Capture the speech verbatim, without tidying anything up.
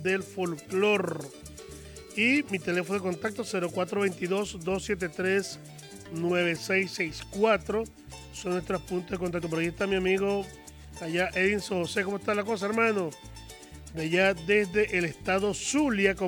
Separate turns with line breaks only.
del folclor. Y mi teléfono de contacto cero cuatro dos dos, dos siete tres, nueve seis seis cuatro. Son nuestros puntos de contacto. Por ahí está mi amigo allá, Edinson José. ¿Cómo está la cosa, hermano? De allá desde el estado Zulia.